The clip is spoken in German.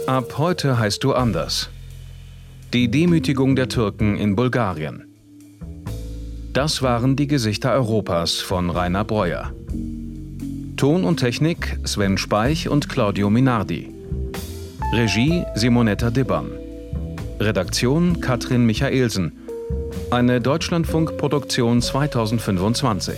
Ab heute heißt du anders. Die Demütigung der Türken in Bulgarien. Das waren die Gesichter Europas von Rainer Breuer. Ton und Technik Sven Speich und Claudio Minardi. Regie Simonetta Dibbern. Redaktion Katrin Michaelsen. Eine Deutschlandfunk-Produktion 2025.